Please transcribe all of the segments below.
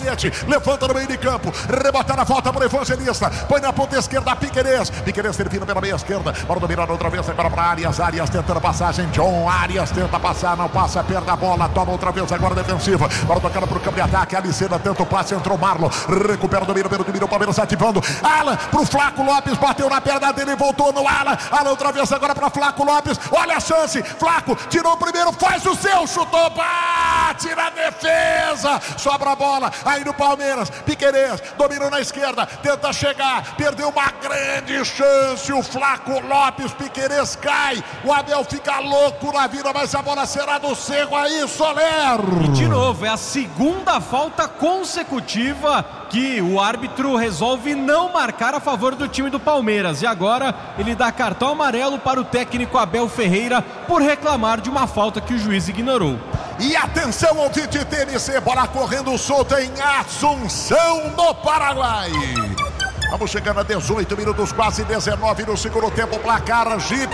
Canhete, levanta no meio de campo, rebota na volta para o Evangelista, põe na ponta esquerda Piquerez termina pela meia esquerda, bola dominada outra vez agora para Arias tentando passagem, John Arias tenta passar, não passa, perde a bola, toma outra vez agora defensiva, bola tocando para o campo de ataque, Alicena tenta o passe, entrou Marlon, recupera o domínio, o Palmeiras ativando, Alan pro Flaco Lopes, bateu na perna dele, voltou no Alan outra vez agora para Flaco Lopes, olha a chance, Flaco tirou o primeiro, faz o seu, chutou, bate na defesa, sobra a bola, aí no Palmeiras, Piquerez, dominou na esquerda, tenta chegar, perdeu uma grande chance, o Flaco Lopes, Piquerez cai, o Abel fica louco na vida, mas a bola será do Cerro aí, Soler. E de novo, é a segunda falta consecutiva que o árbitro resolve não marcar a favor do time do Palmeiras, e agora ele dá cartão amarelo para o técnico Abel Ferreira por reclamar de uma falta que o juiz ignorou. E atenção ao TNC, bola correndo solta em Assunção, no Paraguai. Vamos chegando a 18 minutos, quase 19 no segundo tempo, placar Jeep.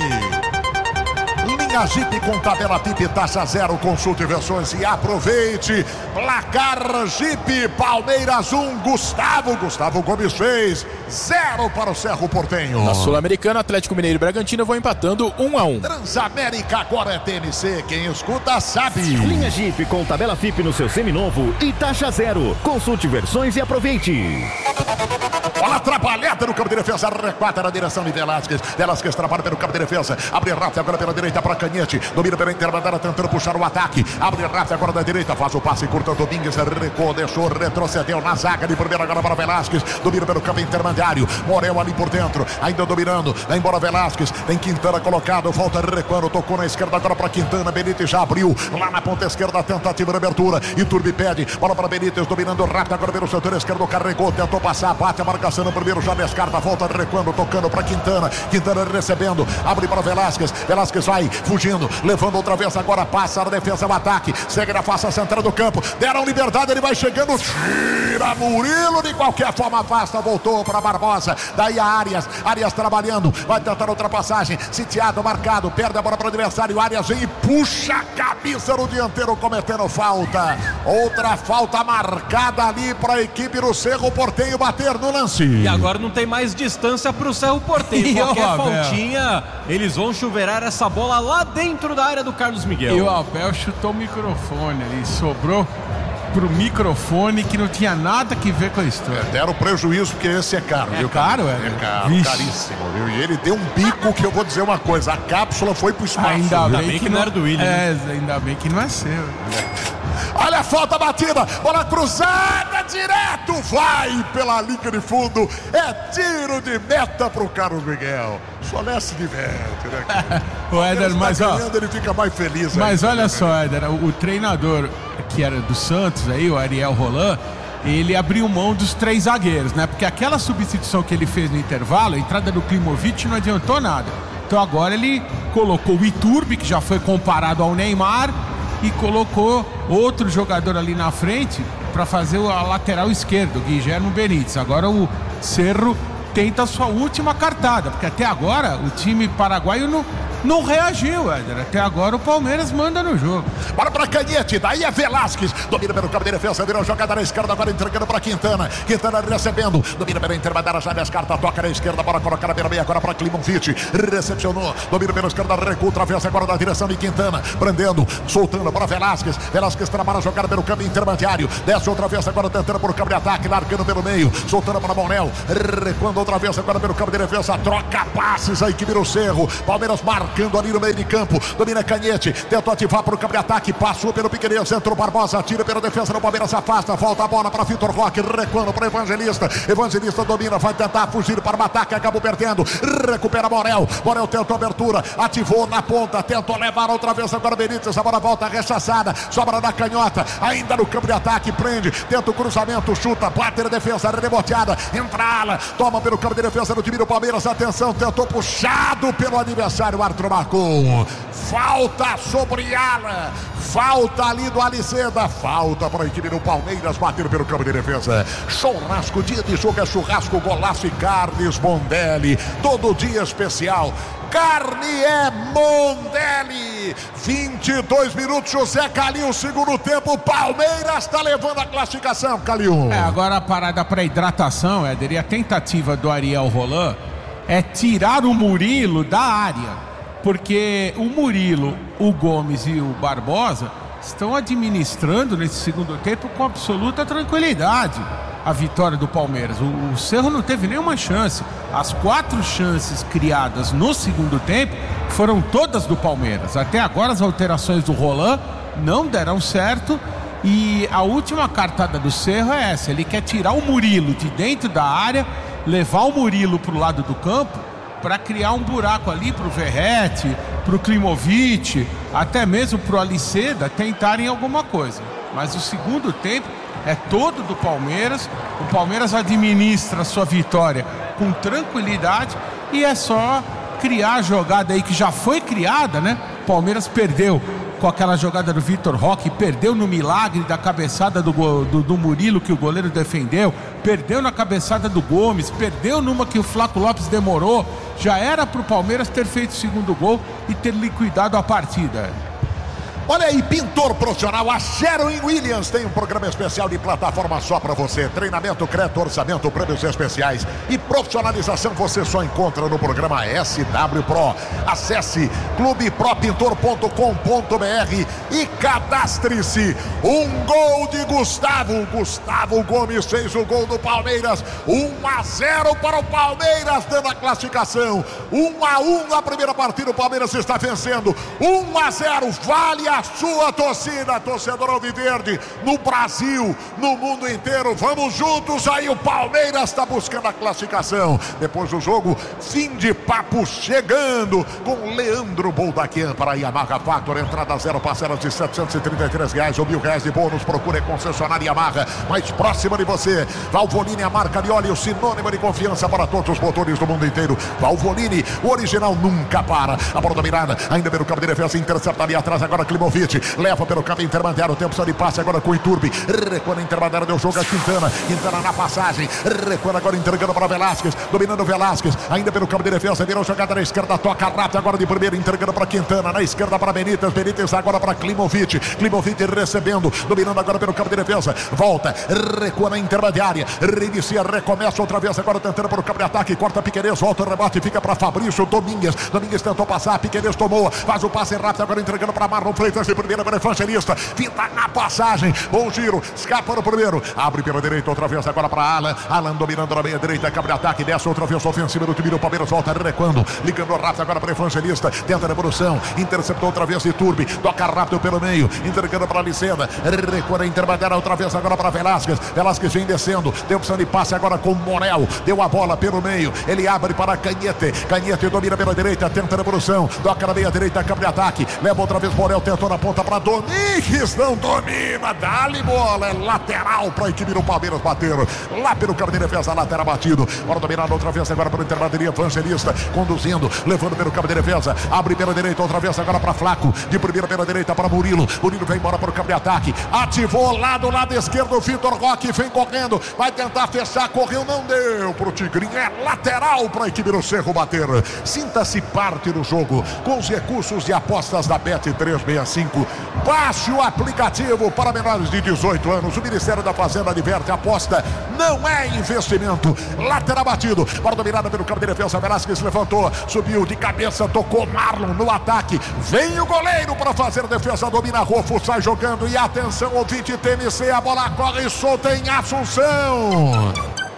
Linha Jeep com tabela PIP, taxa zero, consulte versões e aproveite. Placar Jeep, Palmeiras 1, Gustavo Gomes fez 0 para o Cerro Porteño. Na Sul-Americana, Atlético Mineiro e Bragantino vão empatando 1-1. Transamérica agora é TNC, quem escuta sabe. Linha Jeep com tabela FIP no seu seminovo e taxa zero. Consulte versões e aproveite. Bola atrapalhada no campo de defesa, recuada na direção de Velasquez trabalha pelo campo de defesa, abre Rafa agora pela direita para Canhete, domina pela intermediária tentando puxar o ataque, abre Rafa agora da direita, faz o passe curto, Domingues recuou, deixou, retrocedeu na zaga de primeira agora para Velasquez, domina pelo campo intermediário, Morel ali por dentro, ainda dominando, vai embora Velasquez, tem Quintana colocado, volta recuando, tocou na esquerda agora para Quintana, Benítez já abriu, lá na ponta esquerda, tentativa de abertura, Iturbe pede, bola para Benítez, dominando rápido agora pelo setor esquerdo, carregou, tentou passar, bate a marcação no primeiro, já descarta, volta recuando, tocando para Quintana recebendo, abre para Velasquez vai fugindo, levando outra vez agora, passa na defesa, o ataque, segue na face central do campo, deram liberdade, ele vai chegando, tira Murilo, de qualquer forma afasta, voltou para Barbosa, daí a Arias trabalhando, vai tentar ultrapassagem, sitiado, marcado, perde a bola para o adversário, Arias vem e puxa a cabeça no dianteiro, cometendo falta, outra falta marcada ali para a equipe do Cerro Porteño bater no lance. E agora não tem mais distância para o Cerro Porteño, qualquer faltinha, eles vão chuveirar essa bola lá dentro da área do Carlos Miguel. E o Abel chutou o microfone ali, sobrou pro microfone que não tinha nada que ver com a história. Deram prejuízo porque esse é caro, viu? Caro, é caro, caríssimo, viu? E ele deu um bico que eu vou dizer uma coisa, a cápsula foi pro espaço. Ainda bem que não era do William. Ainda bem que não é seu. Olha a falta batida, bola cruzada, direto, vai pela linha de fundo, é tiro de meta pro Carlos Miguel. Soler se diverte, né? O Éder, mas ó, ele fica mais feliz. Mas aí, olha só, Éder, o treinador que era do Santos aí, o Ariel Roland, ele abriu mão dos 3 zagueiros, né? Porque aquela substituição que ele fez no intervalo, a entrada do Klimovic não adiantou nada. Então agora ele colocou o Iturbe, que já foi comparado ao Neymar, e colocou outro jogador ali na frente para fazer a lateral esquerda, o Guilherme Benítez. Agora o Cerro tenta a sua última cartada, porque até agora o time paraguaio não reagiu, Éder. Até agora o Palmeiras manda no jogo. Bora pra Canhete, daí é Velasquez, domina pelo campo de defesa, virou jogada na esquerda, agora entregando pra Quintana recebendo, domina pela intermediária, já descarta, toca na esquerda, bora colocar na meia, agora pra Klimovic, recepcionou, domina pela esquerda, recua, travessa agora na direção de Quintana, prendendo, soltando para Velasquez trabalha a jogada pelo campo intermediário, desce outra vez agora tentando por campo de ataque, largando pelo meio, soltando para Monel, recuando outra vez agora pelo campo de defesa, troca passes a equipe do Cerro, Palmeiras marcando ali no meio de campo, domina Canhete, tentou ativar para o campo de ataque, passou pelo Piquerez, entrou Barbosa, tira pela defesa do Palmeiras, afasta, volta a bola para Vitor Roque, recuando para Evangelista domina, vai tentar fugir para o ataque, acabou perdendo, recupera Morel tentou abertura, ativou na ponta, tentou levar outra vez agora Benítez, a bola volta rechaçada, sobra na canhota, ainda no campo de ataque, prende, tenta o cruzamento, chuta, bate na defesa, reboteada, entra ala, toma pelo campo de defesa do time do Palmeiras, atenção, tentou puxado pelo adversário, o árbitro árbitro marcou. Falta sobre Alan. Falta ali do Aliceda. Falta para a equipe do Palmeiras bater pelo campo de defesa. Churrasco, dia de jogo é churrasco, golaço e carnes Mondelli. Todo dia especial. Carne é Mondelli. 22 minutos, José Calil, segundo tempo. Palmeiras está levando a classificação, Calil. Agora a parada para hidratação, Éder, e a tentativa do Ariel Roland é tirar o Murilo da área. Porque o Murilo, o Gomes e o Barbosa estão administrando nesse segundo tempo com absoluta tranquilidade a vitória do Palmeiras. O Cerro não teve nenhuma chance. As 4 chances criadas no segundo tempo foram todas do Palmeiras. Até agora as alterações do Roland não deram certo. E a última cartada do Cerro é essa. Ele quer tirar o Murilo de dentro da área, levar o Murilo para o lado do campo, para criar um buraco ali para o Verratti, para o Klimovic, até mesmo para o Aliceda tentarem alguma coisa. Mas o segundo tempo é todo do Palmeiras. O Palmeiras administra a sua vitória com tranquilidade e é só criar a jogada aí que já foi criada, né? O Palmeiras perdeu com aquela jogada do Vitor Roque, perdeu no milagre da cabeçada do Murilo que o goleiro defendeu, perdeu na cabeçada do Gomes, perdeu numa que o Flaco Lopes demorou. Já era para o Palmeiras ter feito o segundo gol e ter liquidado a partida. Olha aí, pintor profissional, a Sherwin-Williams tem um programa especial de plataforma só para você. Treinamento, crédito, orçamento, prêmios especiais e profissionalização você só encontra no programa SW Pro. Acesse clubepropintor.com.br e cadastre-se. Um gol de Gustavo. Gustavo Gomes fez o gol do Palmeiras. 1-0 para o Palmeiras, dando a classificação. 1-1 na primeira partida, o Palmeiras está vencendo. 1-0, vale a sua torcida, torcedor alviverde, no Brasil, no mundo inteiro. Vamos juntos aí, o Palmeiras está buscando a classificação. Depois do jogo, fim de papo chegando com Leandro Boldaquian para a Yamaha Factor. Entrada 0, parcelas de R$ 733 ou R$1.000 de bônus. Procure a concessionária Yamaha mais próxima de você. Valvoline, a marca de óleo, sinônimo de confiança para todos os motores do mundo inteiro. Valvoline, o original nunca para. A bola dominada, ainda pelo campo de defesa, intercepta ali atrás, agora Klimovic leva pelo campo intermediário, tempo só de passe agora com o Iturbe. Recua na intermediária, deu jogo a Quintana na passagem, recua agora entregando para Velasquez, dominando Velasquez, ainda pelo campo de defesa, virou jogada na esquerda, toca rápido agora de primeira, entregando para Quintana, na esquerda para Benítez agora para Klimovic recebendo, dominando agora pelo campo de defesa, volta, recua na intermediária, reinicia, recomeça outra vez agora tentando pelo campo de ataque, corta Piquerez, volta o rebote, fica para Fabrício Domingues tentou passar, Piquerez tomou, faz o passe rápido agora entregando para Marlon Freitas de primeira para Evangelista, finta na passagem, bom giro, escapa no primeiro, abre pela direita outra vez agora para Alan dominando na meia direita, campo de ataque, desce outra vez ofensiva do time do Palmeiras, volta recuando, ligando rápido agora para Evangelista, tenta a devolução, interceptou outra vez Iturbe, toca rápido pelo meio, entregando para Aliceda, recua na intermediária outra vez agora para Velasquez vem descendo, deu opção de passe agora com Morel, deu a bola pelo meio, ele abre para Canhete domina pela direita, tenta a devolução, toca na meia direita, campo de ataque, leva outra vez Morel, tentou na ponta para Domingues, não domina, dá-lhe bola, é lateral para a equipe do Palmeiras bater, lá pelo campo de defesa, lateral batido, bora dominada outra vez agora pelo intermediário, Evangelista, conduzindo, levando pelo campo de defesa, abre pela direita outra vez agora para Flaco, de primeira pela direita para Murilo vem embora para o campo de ataque, ativou lá do lado esquerdo, o Vitor Roque vem correndo, vai tentar fechar, correu, não deu pro Tigrinho, é lateral para a equipe do Cerro bater. Sinta-se parte do jogo com os recursos de apostas da Bet365. Baixe o aplicativo para menores de 18 anos. O Ministério da Fazenda adverte: aposta não é investimento. Lateral batido, bola dominada pelo campo de defesa. Velasquez levantou, subiu de cabeça, tocou Marlon no ataque. Vem o goleiro para fazer a defesa, domina Rofo, sai jogando. E atenção, ouvinte TMC, a bola corre solta em Assunção.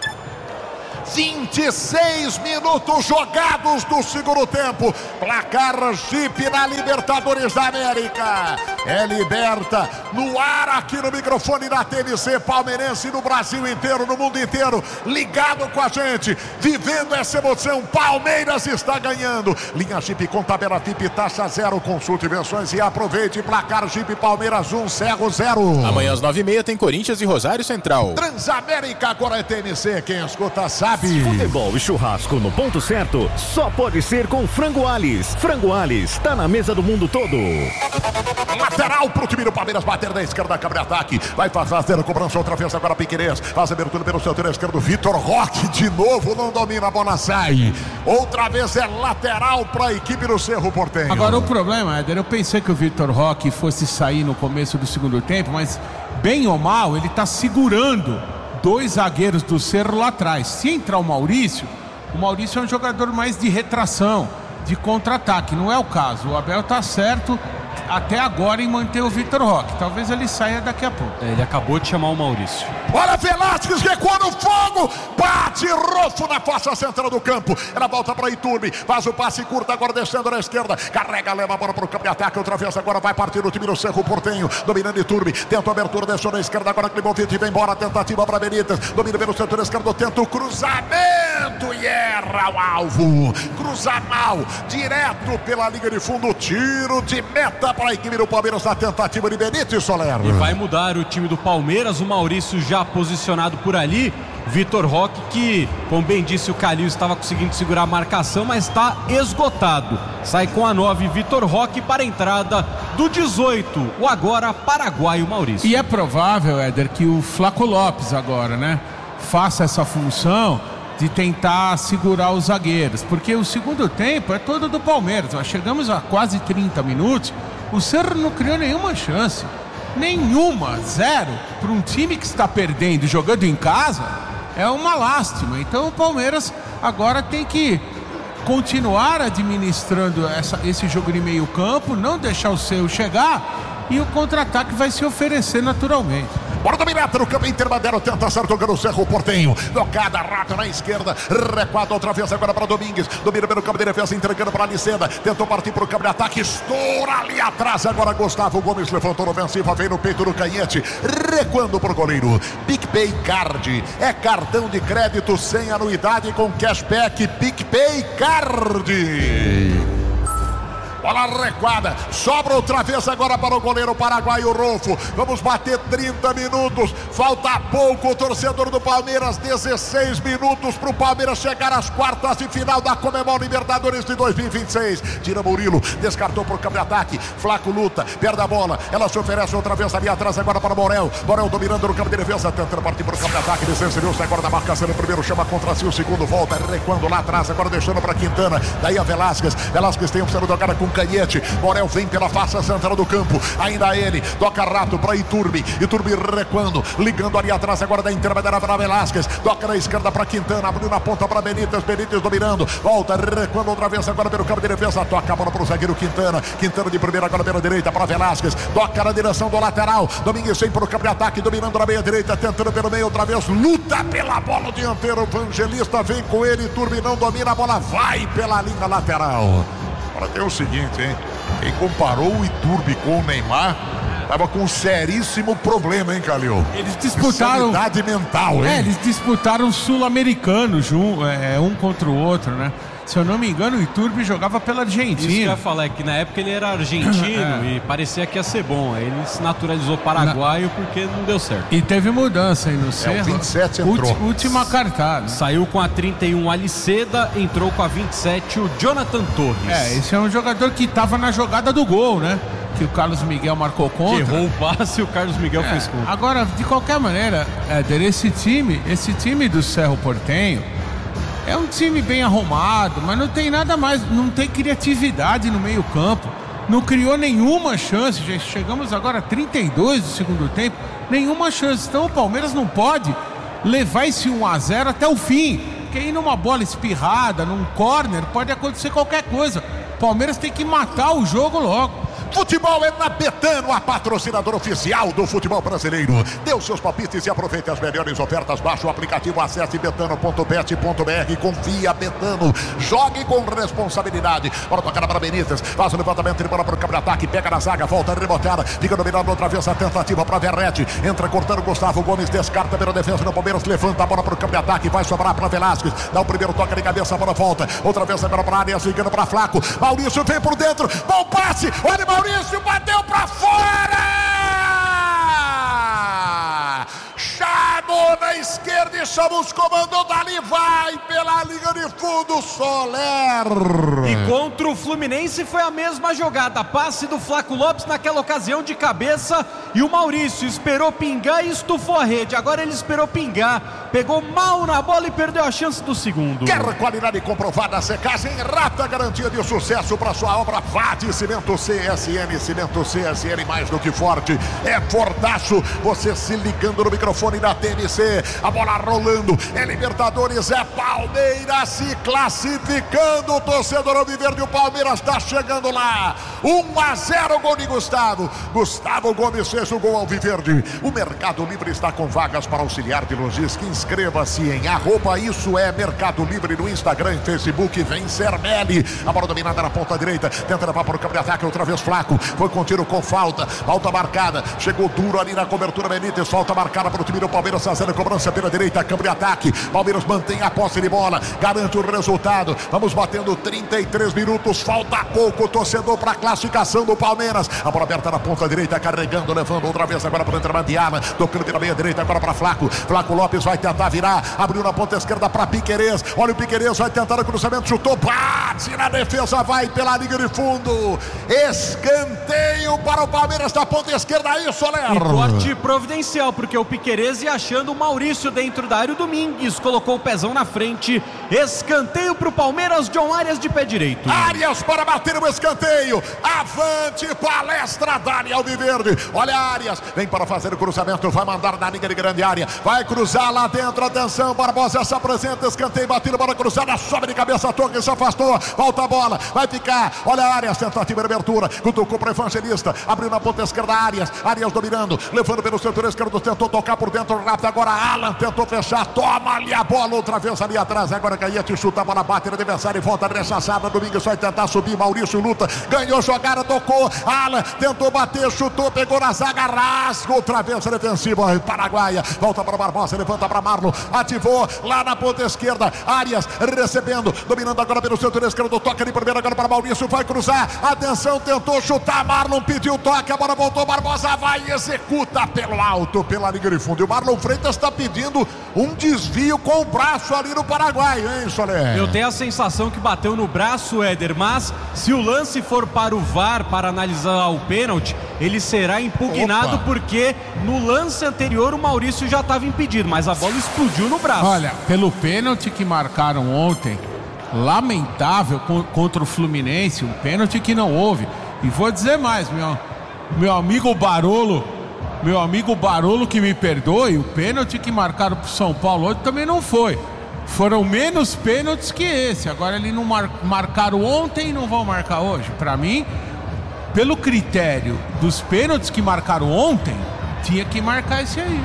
26 minutos jogados do segundo tempo. Placar Jeep na Libertadores da América. é liberta no ar aqui no microfone da TVC palmeirense no Brasil inteiro, no mundo inteiro, ligado com a gente, vivendo essa emoção. Palmeiras está ganhando. Linha Jeep com tabela FIP, taxa 0. Consulte versões e aproveite. Placar Jeep Palmeiras 1, Cerro 0. Amanhã às 9h30 tem Corinthians e Rosário Central. Transamérica, agora é TMC, quem escuta sabe. Futebol e churrasco no ponto certo só pode ser com Frango Alis. Frango Alis, tá na mesa do mundo todo. Lateral pro time do Palmeiras, bater da esquerda, cabe ataque, vai fazer a cobrança outra vez, agora Piquerez, faz a abertura pelo setor esquerdo, Vitor Roque de novo, não domina, a bola sai, outra vez é lateral pra equipe do Cerro Porteño. Agora o problema, Éder, eu pensei que o Vitor Roque fosse sair no começo do segundo tempo, mas bem ou mal, ele tá segurando dois zagueiros do Cerro lá atrás. Se entrar o Maurício é um jogador mais de retração, de contra-ataque, não é o caso. O Abel tá certo até agora em manter o Vitor Roque. Talvez ele saia daqui a pouco. Ele acabou de chamar o Maurício. Olha Velasquez, recua no fogo, bate Rofo na fossa central do campo, ela volta para Iturbe, faz o passe curto, agora descendo na esquerda, carrega, leva a bola para o campo de ataque, outra vez agora vai partir o time do Cerro Porteño, dominando Iturbe, tenta a abertura, deixou na esquerda, agora Klimovich vem embora, tentativa para Benítez, domina pelo setor esquerdo, tenta o cruzamento e erra o alvo, cruza mal, direto pela linha de fundo, tiro de meta para a equipe do Palmeiras na tentativa de Benítez, Soler. E vai mudar o time do Palmeiras, o Maurício já posicionado por ali, Vitor Roque, que, como bem disse o Calil, estava conseguindo segurar a marcação, mas está esgotado. Sai com a 9, Vitor Roque, para a entrada do 18, o agora paraguaio Maurício. E é provável, Éder, que o Flaco Lopes agora, né, faça essa função de tentar segurar os zagueiros, porque o segundo tempo é todo do Palmeiras. Nós chegamos a quase 30 minutos, o Cerro não criou nenhuma chance. Nenhuma, zero, para um time que está perdendo, jogando em casa, é uma lástima. Então o Palmeiras agora tem que continuar administrando esse jogo de meio campo, não deixar o seu chegar, e o contra-ataque vai se oferecer naturalmente. Bora dominar no campo intermediário, tenta acertar o Cerro Porteño, tocada rápida na esquerda, recuada outra vez agora para Domingues, domina pelo campo de defesa, entregando para Aliceda, tentou partir para o campo de ataque, estoura ali atrás, agora Gustavo Gomes levantou no ofensiva, vem no peito do canhete, recuando para o goleiro. PicPay Card, é cartão de crédito sem anuidade com cashback, PicPay Card. Bola recuada, sobra outra vez agora para o goleiro paraguaio Rofo. Vamos bater 30 minutos, falta pouco, o torcedor do Palmeiras, 16 minutos para o Palmeiras chegar às quartas de final da Conmebol Libertadores de 2026. Tira Murilo, descartou para o campo de ataque, Flaco luta, perde a bola, ela se oferece outra vez ali atrás agora para Morel dominando no campo de defesa, tentando partir para o campo de ataque, licenciou-se agora na marcação, o primeiro chama contra si, o segundo volta, recuando lá atrás, agora deixando para Quintana, daí a Velasquez tem opção de tocada com canhete, Morel vem pela face central do campo, ainda ele, toca rato para Iturbe recuando, ligando ali atrás agora da intermediária para Velasquez, toca na esquerda para Quintana, abriu na ponta para Benítez dominando, volta, recuando outra vez agora pelo campo de defesa, toca a bola para o zagueiro Quintana de primeira agora pela direita para Velasquez, toca na direção do lateral, Domingues vem para o campo de ataque, dominando na meia direita, tentando pelo meio outra vez, luta pela bola, o dianteiro Evangelista vem com ele, Iturbe não domina, a bola vai pela linha lateral. Agora tem o seguinte, hein? Quem comparou o Iturbe com o Neymar tava com um seríssimo problema, hein, Calil? Eles disputaram sanidade mental, hein? Eles disputaram sul-americano um contra o outro, né? Se eu não me engano, o Iturbe jogava pela Argentina. Isso que eu ia falar, é que na época ele era argentino e parecia que ia ser bom. Aí ele se naturalizou paraguaio porque não deu certo. E teve mudança aí no Cerro. O 27 entrou. Última cartada. Saiu com a 31 Aliceda, entrou com a 27 o Jonathan Torres. Esse é um jogador que estava na jogada do gol, né? Que o Carlos Miguel marcou contra. Errou o passe e o Carlos Miguel fez contra. Agora, de qualquer maneira, Éder, esse time do Cerro Porteño é um time bem arrumado, mas não tem nada mais, não tem criatividade no meio campo, não criou nenhuma chance, já chegamos agora a 32 do segundo tempo, nenhuma chance, então o Palmeiras não pode levar esse 1-0 até o fim, porque aí numa bola espirrada, num córner, pode acontecer qualquer coisa, o Palmeiras tem que matar o jogo logo. Futebol é na Betano, a patrocinadora oficial do futebol brasileiro. Dê os seus palpites e aproveite as melhores ofertas. Baixe o aplicativo, acesse betano.bet.br. Confia, Betano. Jogue com responsabilidade. Bora tocar para Benítez. Faz o levantamento, ele bola para o campo de ataque. Pega na zaga, volta a rebotar. Fica dominando outra vez a tentativa para Verratti. Entra cortando Gustavo Gomes, descarta pela defesa do Palmeiras. Levanta a bola para o campo de ataque. Vai sobrar para Velasquez. Dá o primeiro toque de cabeça, a bola volta. Outra vez agora para a área, ligando para Flaco. Maurício vem por dentro. Bom passe. Olha Maurício, bateu para fora! Chamou na esquerda e chamamos, comandou dali, vai pela linha de fundo, Soler. E contra o Fluminense foi a mesma jogada, passe do Flaco Lopes naquela ocasião de cabeça e o Maurício esperou pingar e estufou a rede. Agora ele esperou pingar, pegou mal na bola e perdeu a chance do segundo. Quer qualidade comprovada, secagem rápida, garantia de sucesso para sua obra. Vá de Cimento CSN, Cimento CSN mais do que forte, é fortaço. Você se ligando no microfone da TNC, a bola rolando, é Libertadores, é Palmeiras se classificando. O torcedor alviverde, o Palmeiras está chegando lá. 1-0, gol de Gustavo Gomes fez o gol alviverde. O Mercado Livre está com vagas para auxiliar de logística. Inscreva-se em @isso é Mercado Livre no Instagram e Facebook. Vem Cermelli, a bola dominada na ponta direita, tenta levar para o campo de ataque, outra vez Flaco, foi com tiro com falta marcada, chegou duro ali na cobertura Benítez, falta marcada para o time do Palmeiras, fazendo cobrança pela direita, campo de ataque. Palmeiras mantém a posse de bola, garante o resultado. Vamos batendo 33 minutos, falta pouco, torcedor, para a classificação do Palmeiras. A bola aberta na ponta direita, carregando, levando outra vez agora para o entramento de Alan, tocando pela meia direita agora para Flaco Lopes vai tentar virar, abriu na ponta esquerda para Piquerez, olha o Piquerez, vai tentar o cruzamento, chutou, bate na defesa, vai pela linha de fundo, escanteio para o Palmeiras da ponta esquerda, aí Soler. E corte providencial, porque o Piquerez ia achando o Maurício dentro da área, o Domingues colocou o pezão na frente, escanteio para o Palmeiras, John Arias de pé direito. Arias para bater o escanteio, avante, palestra, Dani Alviverde, olha Arias, vem para fazer o cruzamento, vai mandar na linha de grande área, vai cruzar lá dentro, atenção, Barbosa se apresenta, escanteio batido, bola cruzada, sobe de cabeça, Torres se afastou, volta a bola, vai ficar, olha Arias, tentativa de abertura, cutucou para Evangelista, abriu na ponta esquerda Arias dominando, levando pelo setor esquerdo, tentou tocar por dentro, rápido agora Alan, tentou fechar, toma ali a bola, outra vez ali atrás, agora Caete chuta, a bola bate no adversário e volta rechaçada, Domingues vai tentar subir, Maurício luta, ganhou jogada, tocou, Alan tentou bater, chutou, pegou na zaga, rasga, outra vez defensiva, Paraguaia, volta para Barbosa, levanta para Marlon, ativou lá na ponta esquerda, Arias recebendo, dominando agora pelo setor esquerdo, toca de primeira agora para Maurício, vai cruzar, atenção, tentou chutar, Marlon pediu toque, a bola voltou, Barbosa vai e executa pelo alto, pela linha de fundo, e o Marlon Freitas está pedindo um desvio com o braço ali no Paraguai, hein, Soler? Eu tenho a sensação que bateu no braço, Éder, mas se o lance for para o VAR para analisar o pênalti, ele será impugnado. Porque no lance anterior o Maurício já estava impedido, mas a bola explodiu no braço. Olha, pelo pênalti que marcaram ontem, lamentável contra o Fluminense, um pênalti que não houve. E vou dizer mais, meu amigo Barolo que me perdoe, o pênalti que marcaram pro São Paulo hoje também não foi. Foram menos pênaltis que esse. Agora eles não marcaram ontem e não vão marcar hoje. Para mim, pelo critério dos pênaltis que marcaram ontem, tinha que marcar esse aí.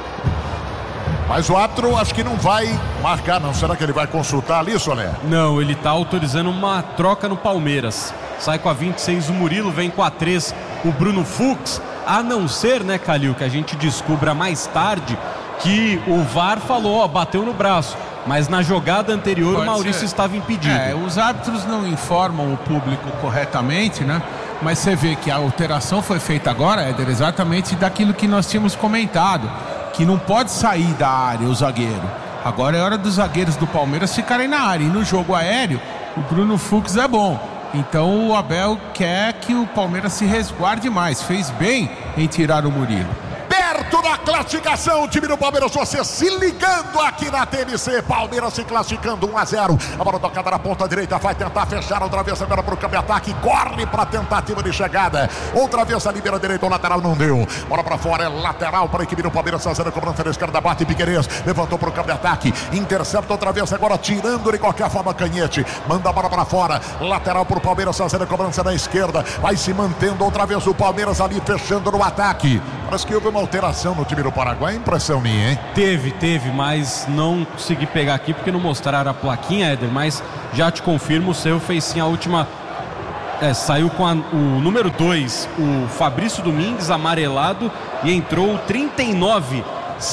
Mas o árbitro acho que não vai marcar, não. Será que ele vai consultar ali, Soler? Não, ele está autorizando uma troca no Palmeiras. Sai com a 26 o Murilo, vem com a 3 o Bruno Fux. A não ser, né, Calil, que a gente descubra mais tarde que o VAR falou, bateu no braço. Mas na jogada anterior o Maurício estava impedido. Os árbitros não informam o público corretamente, né? Mas você vê que a alteração foi feita agora, Éder, exatamente daquilo que nós tínhamos comentado, que não pode sair da área o zagueiro. Agora é hora dos zagueiros do Palmeiras ficarem na área. E no jogo aéreo, o Bruno Fux é bom. Então o Abel quer que o Palmeiras se resguarde mais. Fez bem em tirar o Murilo. Perto da classificação. O time do Palmeiras, você se ligando aqui na TMC. Palmeiras se classificando 1-0. A bola tocada na ponta direita, vai tentar fechar outra vez agora para o campo de ataque. Corre para tentativa de chegada. Outra vez a libera direita, o lateral não deu. Bola para fora, é lateral para a equipe do Palmeiras. Fazendo a cobrança da esquerda, bate Piquerez. Levantou para o campo de ataque. Intercepta outra vez agora, tirando de qualquer forma Canhete. Manda a bola para fora. Lateral para o Palmeiras, fazendo a cobrança da esquerda. Vai se mantendo outra vez o Palmeiras ali, fechando no ataque. Parece que houve uma alteração no time do Paraguai. Impressão minha, hein? Teve, mas não consegui pegar aqui porque não mostraram a plaquinha, Éder. Mas já te confirmo, o seu fez sim a última. Saiu com o número 2, o Fabrício Domingues, amarelado, e entrou o 39.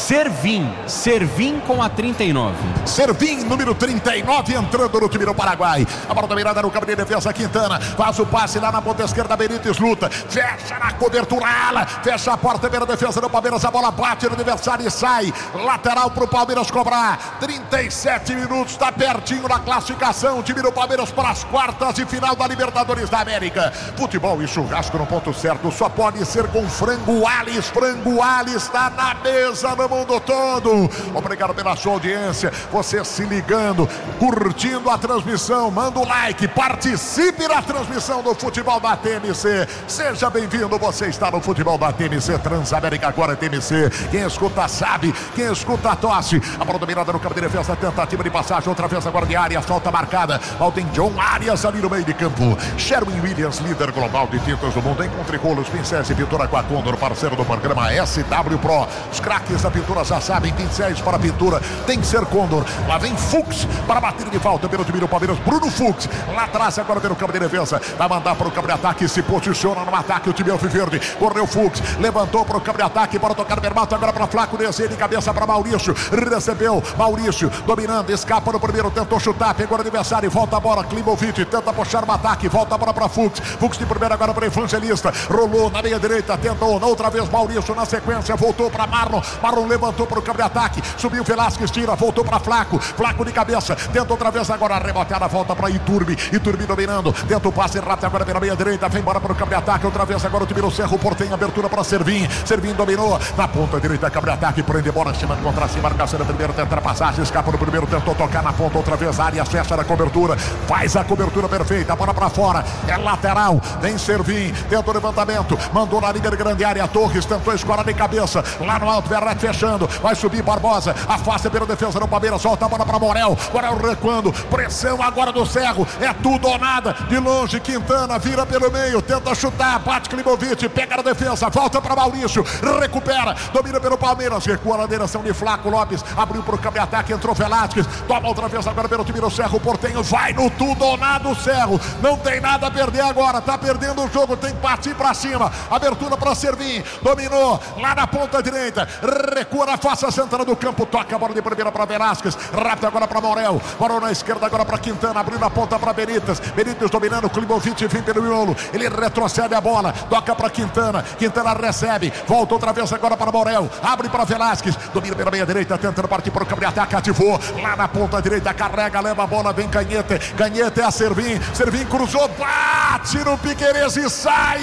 Servin com a 39. Servin, número 39, entrando no time do Paraguai. A bola dominada no campo de defesa, Quintana. Faz o passe lá na ponta esquerda, Benítez luta. Fecha na cobertura, ala. Fecha a porta pela defesa do Palmeiras. A bola bate no adversário e sai. Lateral pro Palmeiras cobrar. 37 minutos, está pertinho na classificação. O time do Palmeiras para as quartas de final da Libertadores da América. Futebol e churrasco no ponto certo. Só pode ser com Frango Alves. Frango Alves está na mesa no mundo todo. Obrigado pela sua audiência, você se ligando, curtindo a transmissão, manda o like, participe da transmissão do futebol da TMC. Seja bem-vindo, você está no futebol da TMC Transamérica, agora é TMC. Quem escuta sabe, quem escuta tosse. A bola dominada no campo de defesa, tentativa de passagem, outra vez agora de área, falta marcada. Alden John Arias ali no meio de campo. Sherwin Williams, líder global de tintas do mundo. Encontre rolos, pincéis e pintura com a Condor, parceiro do programa SW Pro. Os craques da pintura já sabem, pincéis para pintura tem que ser Condor. Lá vem Fux para bater de falta pelo time do Palmeiras. Bruno Fux lá atrás agora pelo campo de defesa, vai mandar para o campo de ataque, se posiciona no ataque o time alviverde. Correu Fux, levantou para o campo de ataque para tocar Bermato, agora para Flaco, descer de cabeça para Maurício, recebeu Maurício, dominando, escapa no primeiro, tentou chutar, pegou o adversário, volta a bola, Klimovic tenta puxar o ataque, volta a bola para Fux, Fux de primeira agora para Evangelista, rolou na meia direita, tentou outra vez Maurício na sequência, voltou para Marlon levantou para o campo de ataque, subiu Velasquez, tira, voltou para Flaco de cabeça, tenta outra vez agora a reboteada, volta para Iturbi dominando, tenta o passe rápido agora pela meia direita, vem embora para o campo de ataque, outra vez agora o time do Cerro Porteño, abertura para Servin dominou, na ponta direita, campo de ataque, prende bola, cima contra cima, marcação da primeira, tenta a passagem, escapa no primeiro, tentou tocar na ponta, outra vez área, fecha na cobertura, faz a cobertura perfeita, bola para fora, é lateral, vem Servin, tenta o levantamento, mandou na linha de grande área, Torres tentou escorar de cabeça, lá no alto, Verratti fechando, vai subir Barbosa, afasta pela defesa do Palmeiras, solta a bola para Morel recuando, pressão agora do Cerro, é tudo ou nada, de longe Quintana, vira pelo meio, tenta chutar, bate Klimovic, pega na defesa, volta para Maurício, recupera, domina pelo Palmeiras, recua na direção de Flaco Lopes, abriu para o campo de ataque, entrou Velasquez, toma outra vez agora pelo time do Cerro Porteño, vai no tudo ou nada o Cerro, não tem nada a perder agora, tá perdendo o jogo, tem que partir para cima, abertura para Servin, dominou, lá na ponta direita, recua na face central do campo, toca a bola de primeira para Velasquez, rápido agora para Morel na esquerda agora para Quintana, abrindo a ponta para Benítez dominando, Klimovic vem pelo miolo, ele retrocede a bola, toca para Quintana recebe, volta outra vez agora para Morel, abre para Velasquez, domina pela meia direita, tentando partir para o campo de ataque, ativou, lá na ponta direita, carrega, leva a bola, vem Canhete é a Servin cruzou, bate no Piquerez e sai,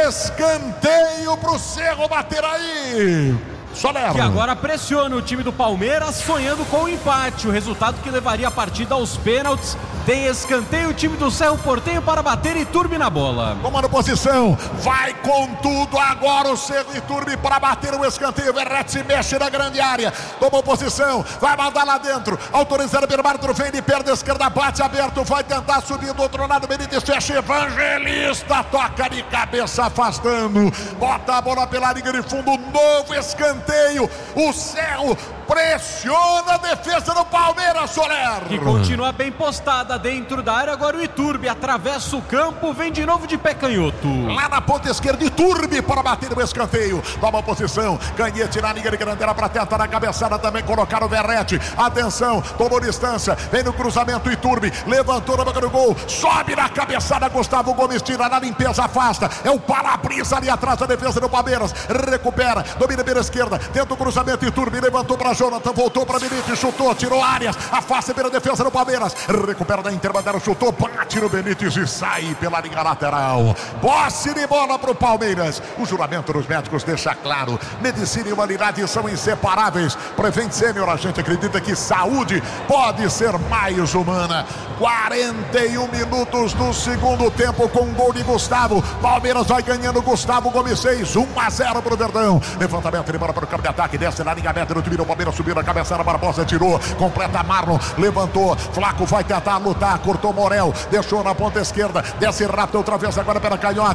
escanteio pro Cerro bater aí. Que agora pressiona o time do Palmeiras, sonhando com o empate, o resultado que levaria a partida aos pênaltis. Tem escanteio o time do Cerro Porteño para bater Iturbi na bola. Tomando posição, vai com tudo agora o Cerro Iturbi para bater o escanteio. Verratti se mexe na grande área, tomou posição, vai mandar lá dentro, autorizado pelo árbitro, vem de perna esquerda, bate aberto, vai tentar subir do outro lado, Benítez fecha, Evangelista toca de cabeça afastando, bota a bola pela linha de fundo, novo escanteio, o Cerro pressiona a defesa do Palmeiras, Soler. Que continua bem postada dentro da área, agora o Iturbi atravessa o campo, vem de novo de pé canhoto. Lá na ponta esquerda, Iturbi para bater o escanteio, toma a posição, Canhete na linha de grandeira para tentar na cabeçada também colocar o Verratti, atenção, tomou distância, vem no cruzamento, Iturbi levantou na boca do gol, sobe na cabeçada, Gustavo Gomes tira na limpeza, afasta, é o para-brisa ali atrás da defesa do Palmeiras, recupera, domina pela esquerda, tenta o cruzamento, Iturbi levantou para Jonathan voltou para Benítez, chutou, tirou áreas, afasta pela defesa do Palmeiras, recupera da Inter, bandeira, chutou, bate no Benítez e sai pela linha lateral. Posse de bola para o Palmeiras. O juramento dos médicos deixa claro: medicina e humanidade são inseparáveis. Prevent Senior, a gente acredita que saúde pode ser mais humana. 41 minutos do segundo tempo com um gol de Gustavo. Palmeiras vai ganhando, Gustavo Gomes 6, 1-0 para o Verdão. Levantamento, ele bora para o campo de ataque, desce na linha aberta do time do Palmeiras, subiu na cabeçada, Barbosa tirou, completa Marlon, levantou, Flaco vai tentar lutar, cortou Morel, deixou na ponta esquerda, desce rápido outra vez agora pela canhota.